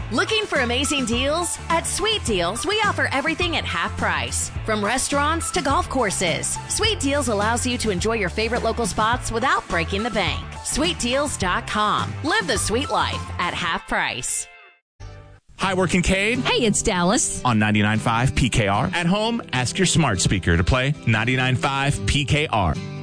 Looking for amazing deals? At Sweet Deals, we offer everything at half price. From restaurants to golf courses, Sweet Deals allows you to enjoy your favorite local spots without breaking the bank. SweetDeals.com. Live the sweet life at half price. Hi, we're Kincaid. Hey, it's Dallas. On 99.5 PKR. At home, ask your smart speaker to play 99.5 PKR.